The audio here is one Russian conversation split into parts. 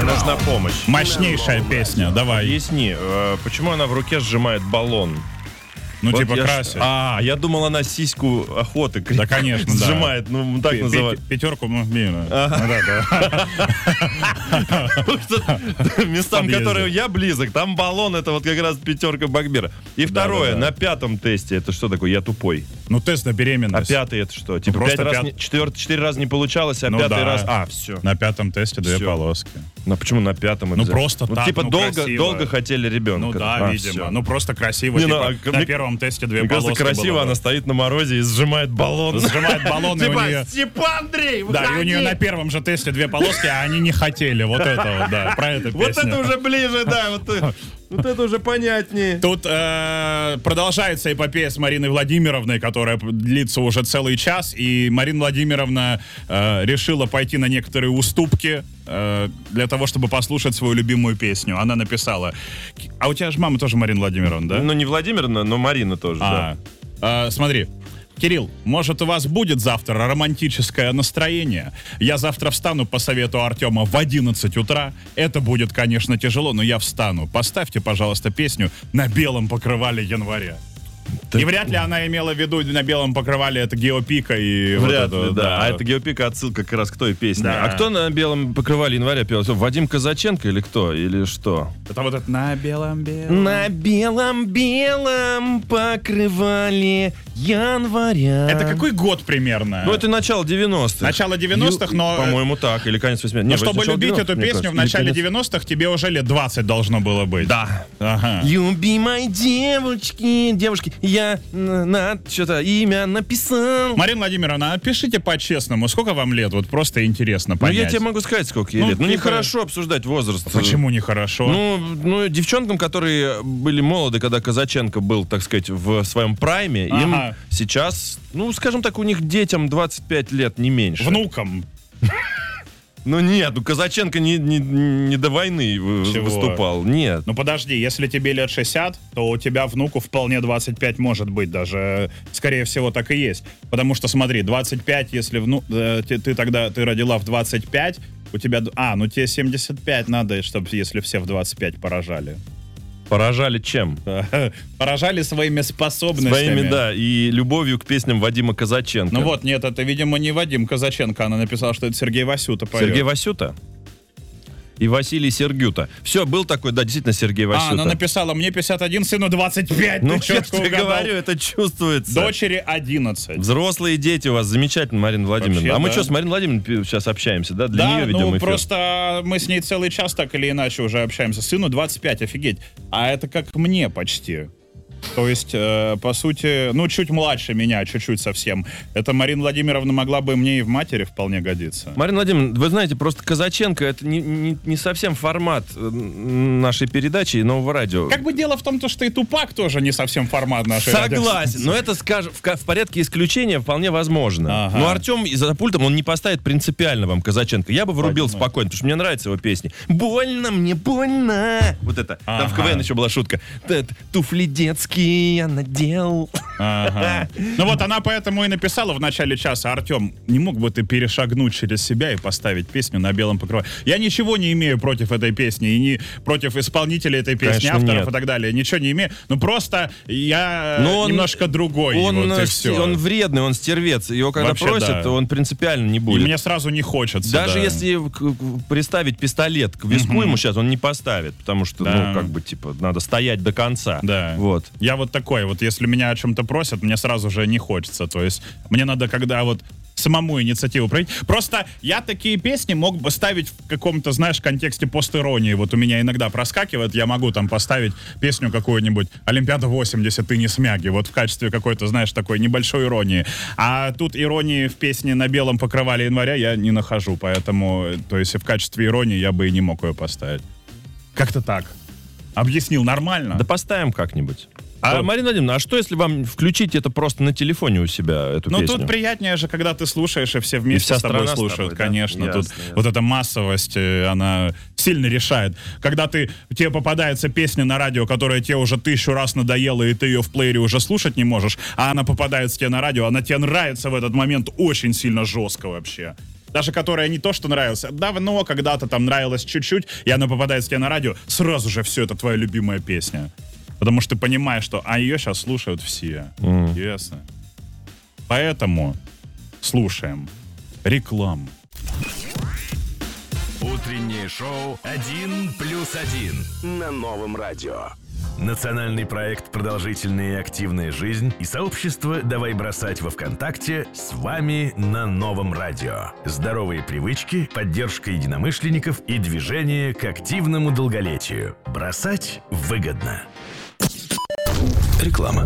Мне нужна помощь. Мощнейшая песня, давай. Объясни, почему она в руке сжимает баллон? Ну, Вот типа я красит. я думал, она сиську охоты Да, конечно, да. сжимает, ну, так называют. Пятерку, ну, мило. Местам, Подъезде. которые я близок, там баллон, это вот как раз пятерка Багбира. И второе, на пятом тесте, это что такое? Я тупой. Ну, тест на А беременность. пятый это что? Типа просто 4 раза не получалось, а Ну пятый да. раз... все. На пятом тесте 2 Всё. полоски. Ну почему на пятом? обязательно? просто так, Типа ну, красиво. долго хотели ребенка. Ну да, видимо. всё. Ну просто красиво. Не, Типа, ну, на мне- первом тесте 2 Мне полоски кажется, красиво, было. она стоит на морозе и сжимает баллон. Сжимает баллон, и у Типа, нее... Степан Андрей, Да, и у нее выходи! на первом же тесте 2 полоски, а они не хотели. Вот это вот, да, про эту Вот песню. это уже ближе, да, вот это уже понятнее. Тут продолжается эпопея с Мариной Владимировной, которая длится уже целый час, и Марина Владимировна решила пойти на некоторые уступки для того, чтобы послушать свою любимую песню. Она написала... А у тебя же мама тоже Марина Владимировна, да? Ну, не Владимировна, но Марина тоже, да. Смотри. Кирилл, может, у вас будет завтра романтическое настроение? Я завтра встану по совету Артема в 11 утра. Это будет, конечно, тяжело, но я встану. Поставьте, пожалуйста, песню «На белом покрывале января». И вряд ли она имела в виду «На белом покрывале» это Геопика и Вряд вот это. ли, да. А это Геопика отсылка как раз к той песне. Да. А кто на белом покрывале января пел? Вадим Казаченко или кто? Или что? Это вот это «На белом-белом». На белом-белом покрывале января. Это какой год примерно? Ну, это начало 90-х. Начало 90-х, но... По-моему, так. Или конец 80-х. Но чтобы любить эту песню в начале 90-х, тебе уже лет 20 должно было быть. Да. Ага. Любимой девушки, я что-то имя написал. Марина Владимировна, пишите по-честному, сколько вам лет? Вот просто интересно Ну, понять. я тебе могу сказать, сколько ей Ну, лет. Ну, типа- нехорошо обсуждать возраст. Почему нехорошо? Ну, девчонкам, которые были молоды, когда Казаченко был, так сказать, в своем прайме, Ага. им сейчас, ну, скажем так, у них детям 25 лет, не меньше. Внукам. Ну, нет, Казаченко не до войны Чего? выступал. Нет. Ну подожди, если тебе лет 60, то у тебя внуку вполне 25 может быть даже. Скорее всего, так и есть. Потому что, смотри, 25, если ты родила в 25, у тебя... ну тебе 75 надо, чтобы если все в 25 поражали. Поражали чем? Поражали своими способностями. Своими, да, и любовью к песням Вадима Казаченко. Ну вот, нет, это, видимо, не Вадим Казаченко. Она написала, что это Сергей Васюта поет. Сергей Васюта? И Василий Сергюта. Все, был такой, да, действительно, Сергей Васюта. Она написала, мне 51, сыну 25. Ну, Ты я четко тебе угадал. говорю, это чувствуется. Дочери 11. Взрослые дети у вас замечательно, Марина Владимировна. Вообще, А мы да. что, с Мариной Владимировной сейчас общаемся, да? Для нее ведем ну эфир. просто мы с ней целый час так или иначе уже общаемся. Сыну 25, офигеть. А это как мне почти. То есть, по сути, чуть младше меня, чуть-чуть совсем. Это Марина Владимировна могла бы мне и в матери вполне годиться. Марина Владимировна, вы знаете, просто Казаченко — это не совсем формат нашей передачи и нового радио. Как бы дело в том, что и Тупак тоже не совсем формат нашей Согласен, но это, скажем, в порядке исключения вполне возможно. Ага. Но Артем за пультом, он не поставит принципиально вам Казаченко. Я бы врубил Понятно. спокойно, потому что мне нравятся его песни. Больно мне, больно. Вот это. Там в Ага. КВН еще была шутка. Туфли детские я надел. Ага. Ну вот она поэтому и написала в начале часа: Артем, не мог бы ты перешагнуть через себя и поставить песню «На белом покрывале»? Я ничего не имею против этой песни и не против исполнителя этой песни, Конечно, авторов нет. и так далее. Ничего не имею. Но просто я Но он- немножко другой. вот и все. Он вредный, он стервец. Его когда Вообще, просят, да. то он принципиально не И будет. мне сразу не хочется. Даже да. если приставить пистолет к виску ему сейчас, он не поставит, потому что, Да. надо стоять до конца. Да. Вот. Я вот такой, вот если меня о чем-то просят, мне сразу же не хочется. То есть мне надо, когда вот самому инициативу проявить. Просто я такие песни мог бы ставить в каком-то, знаешь, контексте постиронии. Вот у меня иногда проскакивает, я могу там поставить песню какую-нибудь «Олимпиада 80, ты не смяги», вот в качестве какой-то, знаешь, такой небольшой иронии. А тут иронии в песне «На белом покрывале января» я не нахожу, поэтому, то есть в качестве иронии я бы и не мог ее поставить. Как-то так. Объяснил нормально? Да поставим как-нибудь. А, Вот. Марина Владимировна, а что, если вам включить это просто на телефоне у себя, эту Ну, песню? тут приятнее же, когда ты слушаешь, и все вместе И вся с тобой страна с слушают, тобой, да? конечно. Ясно, Тут ясно. вот эта массовость, она сильно решает. Когда тебе попадается песня на радио, которая тебе уже 1000 раз надоела, и ты ее в плеере уже слушать не можешь, а она попадается тебе на радио, она тебе нравится в этот момент очень сильно жестко вообще. даже которая не то, что нравилась, давно когда-то там нравилась чуть-чуть, и она попадает к тебе на радио, сразу же все, это твоя любимая песня. Потому что ты понимаешь, что ее сейчас слушают все. Ясно. Поэтому слушаем рекламу. Утреннее шоу «1+1» на Новом радио. Национальный проект «Продолжительная и активная жизнь» и сообщество «Давай бросать» во ВКонтакте с вами на Новом радио. Здоровые привычки, поддержка единомышленников и движение к активному долголетию. Бросать выгодно. Реклама.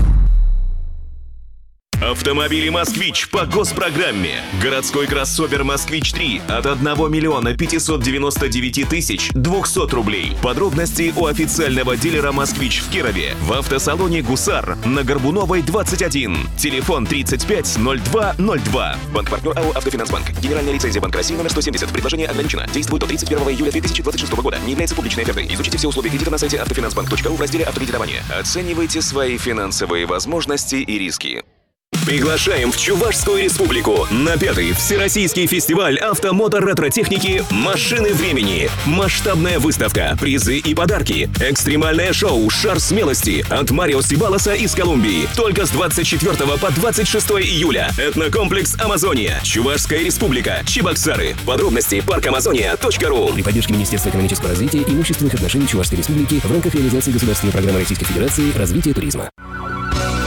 Автомобили «Москвич» по госпрограмме. Городской кроссовер «Москвич-3» от 1 миллиона 599 тысяч 200 рублей. Подробности у официального дилера «Москвич» в Кирове. В автосалоне «Гусар» на Горбуновой, 21. Телефон 350202. Банк-партнер АО «Автофинансбанк». Генеральная лицензия Банка России номер 170. Предложение ограничено. Действует до 31 июля 2026 года. Не является публичной офертой. Изучите все условия кредита на сайте автофинансбанк.ру в разделе «Автокредитование». Оценивайте свои финансовые возможности и риски. Приглашаем в Чувашскую республику на 5-й Всероссийский фестиваль автомото-ретро-техники «Машины времени». Масштабная выставка, призы и подарки. Экстремальное шоу «Шар смелости» от Марио Сибалоса из Колумбии. Только с 24 по 26 июля. Этнокомплекс «Амазония». Чувашская республика. Чебоксары. Подробности parkamazоnia.ru. При поддержке Министерства экономического развития и имущественных отношений Чувашской республики в рамках реализации государственной программы Российской Федерации развития туризма.